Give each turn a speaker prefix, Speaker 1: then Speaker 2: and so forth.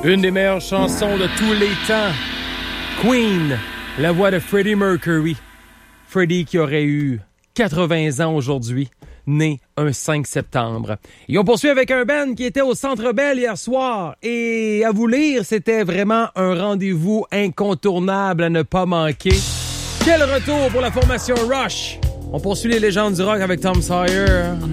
Speaker 1: Une des meilleures chansons de tous les temps. Queen, la voix de Freddie Mercury. Freddie qui aurait eu 80 ans aujourd'hui, né un 5 septembre. Et on poursuit avec un band qui était au Centre Bell hier soir. Et à vous lire, c'était vraiment un rendez-vous incontournable à ne pas manquer. Quel retour pour la formation Rush! On poursuit les légendes du rock avec Tom Sawyer.